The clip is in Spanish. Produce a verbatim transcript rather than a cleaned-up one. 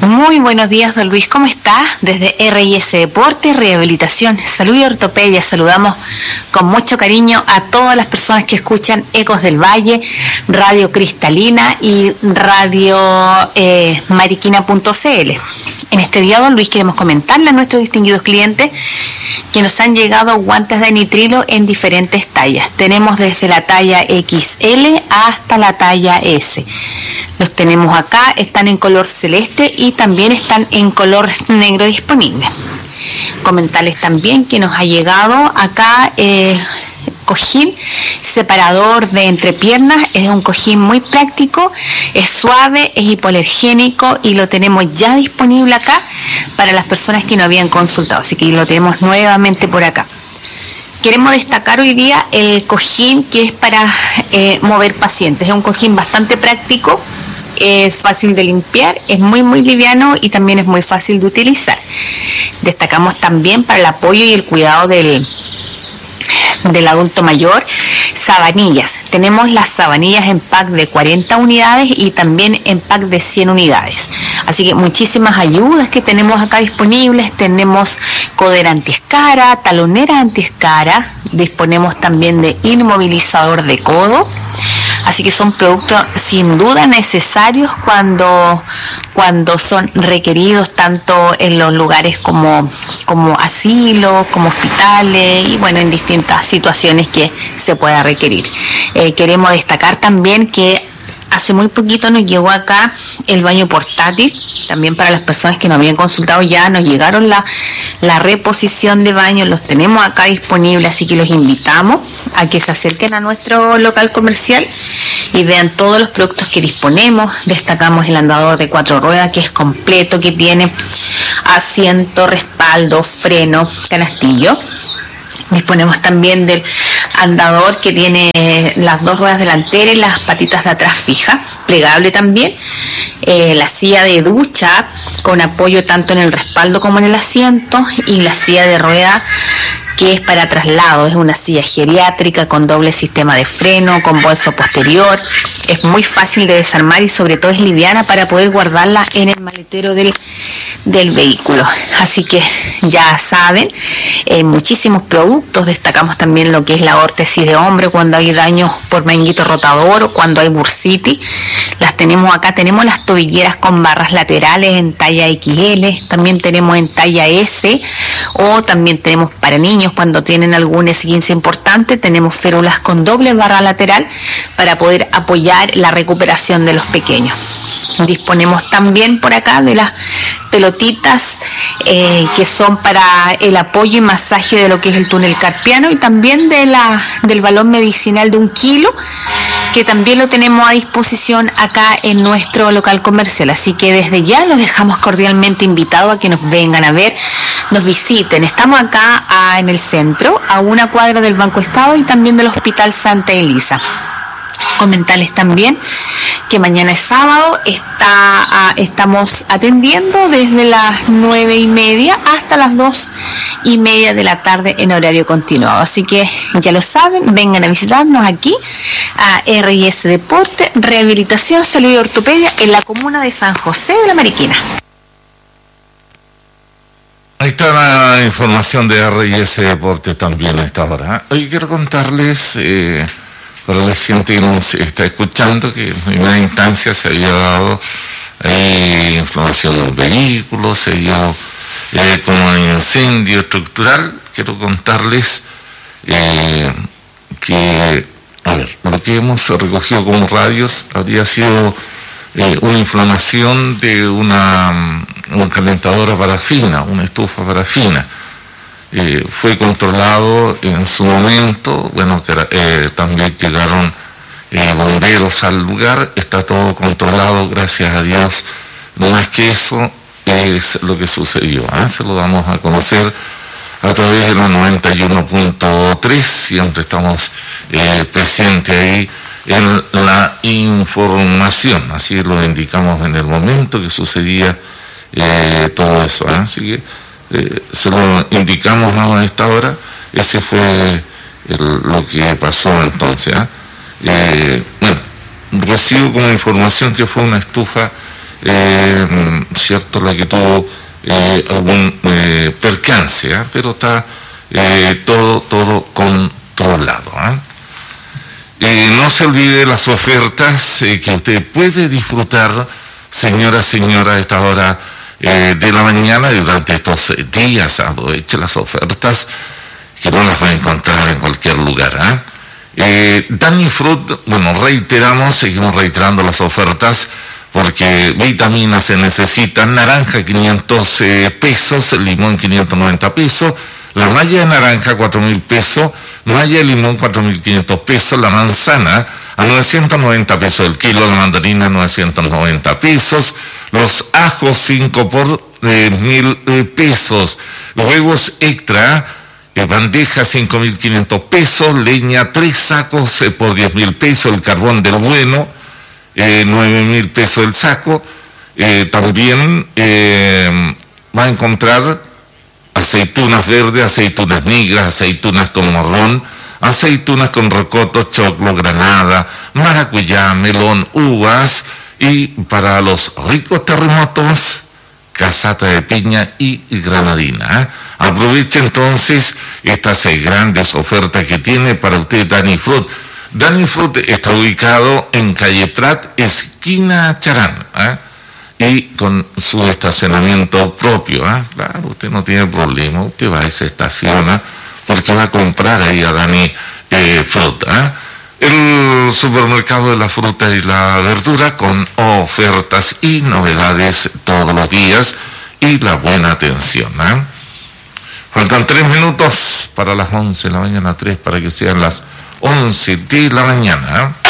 Muy buenos días, don Luis, ¿cómo está? Desde R I S Deporte, Rehabilitación, Salud y Ortopedia, saludamos con mucho cariño a todas las personas que escuchan Ecos del Valle, Radio Cristalina y Radio eh, Mariquina punto c l. En este día, don Luis, queremos comentarle a nuestros distinguidos clientes que nos han llegado guantes de nitrilo en diferentes tallas. Tenemos desde la talla equis ele hasta la talla ese. Los tenemos acá, están en color celeste y también están en color negro disponible. Comentarles también que nos ha llegado acá eh, cojín separador de entrepiernas. Es un cojín muy práctico, es suave, es hipoalergénico y lo tenemos ya disponible acá para las personas que no habían consultado, así que lo tenemos nuevamente por acá. Queremos destacar hoy día el cojín que es para eh, mover pacientes. Es un cojín bastante práctico, es fácil de limpiar, es muy muy liviano y también es muy fácil de utilizar. Destacamos también para el apoyo y el cuidado del, del adulto mayor, sabanillas. Tenemos las sabanillas en pack de cuarenta unidades y también en pack de cien unidades. Así que muchísimas ayudas que tenemos acá disponibles. Tenemos codera antiescara, talonera antiescara, disponemos también de inmovilizador de codo. Así que son productos sin duda necesarios cuando, cuando son requeridos tanto en los lugares como, como asilos, como hospitales y bueno, en distintas situaciones que se pueda requerir. Eh, queremos destacar también que hace muy poquito nos llegó acá el baño portátil, también para las personas que nos habían consultado ya nos llegaron la, la reposición de baños, los tenemos acá disponibles, así que los invitamos a que se acerquen a nuestro local comercial y vean todos los productos que disponemos. Destacamos el andador de cuatro ruedas que es completo, que tiene asiento, respaldo, freno, canastillo. Disponemos también del andador que tiene las dos ruedas delanteras y las patitas de atrás fijas, plegable también. Eh, la silla de ducha con apoyo tanto en el respaldo como en el asiento y la silla de rueda que es para traslado, es una silla geriátrica con doble sistema de freno, con bolso posterior, es muy fácil de desarmar y sobre todo es liviana para poder guardarla en el maletero del, del vehículo. Así que ya saben, eh, muchísimos productos, destacamos también lo que es la órtesis de hombro cuando hay daños por manguito rotador o cuando hay bursitis, las tenemos acá. Tenemos las tobilleras con barras laterales en talla equis ele, también tenemos en talla ese, o también tenemos para niños cuando tienen algún esguince importante, tenemos férulas con doble barra lateral para poder apoyar la recuperación de los pequeños. Disponemos también por acá de las pelotitas eh, que son para el apoyo y masaje de lo que es el túnel carpiano y también de la, del balón medicinal de un kilo, que también lo tenemos a disposición acá en nuestro local comercial. Así que desde ya los dejamos cordialmente invitados a que nos vengan a ver, nos visiten. Estamos acá a, en el centro, a una cuadra del Banco Estado y también del Hospital Santa Elisa. Comentarles también que mañana es sábado, está, a, estamos atendiendo desde las nueve y media hasta las dos y media de la tarde en horario continuado. Así que ya lo saben, vengan a visitarnos aquí a R I S Deporte, Rehabilitación, Salud y Ortopedia en la comuna de San José de la Mariquina. Ahí está la información de R I S Deportes también a esta hora. Hoy quiero contarles, eh, para la gente que nos está escuchando, que en primera instancia se había dado eh, inflamación de los vehículos, se dio eh, como un incendio estructural. Quiero contarles eh, que, a ver, lo que hemos recogido como radios habría sido eh, una inflamación de una... una calentadora parafina, una estufa parafina. Eh, fue controlado en su momento, bueno, que era, eh, también llegaron eh, bomberos al lugar, está todo controlado, gracias a Dios. No más que eso es lo que sucedió, ¿eh? Se lo damos a conocer a través de la noventa y uno punto tres, siempre estamos eh, presentes ahí en la información, así lo indicamos en el momento que sucedía Eh, todo eso, ¿eh? Así que eh, se lo indicamos a esta hora. Ese fue el, lo que pasó entonces, ¿eh? Eh, bueno, recibo como información que fue una estufa eh, cierto, la que tuvo eh, algún eh, percance, ¿eh? Pero está eh, todo, todo controlado, ¿eh? Eh, no se olvide las ofertas eh, que usted puede disfrutar, señora, señora, a esta hora eh, de la mañana y durante estos días. Aproveche las ofertas que no las va a encontrar en cualquier lugar, ¿eh? Eh, Dani Fruit, bueno, reiteramos, seguimos reiterando las ofertas porque vitaminas se necesitan. Naranja quinientos eh, pesos, limón quinientos noventa pesos, la malla de naranja cuatro mil pesos, malla de limón cuatro mil quinientos pesos, la manzana a novecientos noventa pesos el kilo, la mandarina novecientos noventa pesos, los ajos cinco por eh, mil eh, pesos, huevos extra, eh, bandeja cinco mil quinientos pesos, leña tres sacos eh, por diez mil pesos, el carbón del bueno eh, nueve mil pesos el saco, eh, también eh, va a encontrar aceitunas verdes, aceitunas negras, aceitunas con morrón, aceitunas con rocoto, choclo, granada, maracuyá, melón, uvas, y para los ricos terremotos, casata de piña y, y granadina, ¿eh? Aproveche entonces estas eh, grandes ofertas que tiene para usted Dani Fruit. Dani Fruit está ubicado en calle Prat, esquina Charán, ¿eh? Y con su estacionamiento propio, ¿eh? Claro, usted no tiene problema, usted va y se estaciona porque va a comprar ahí a Dani eh, Fruit, ¿eh? El supermercado de la fruta y la verdura con ofertas y novedades todos los días y la buena atención, ¿eh? Faltan tres minutos para las once de la mañana, tres para que sean las once de la mañana, ¿eh?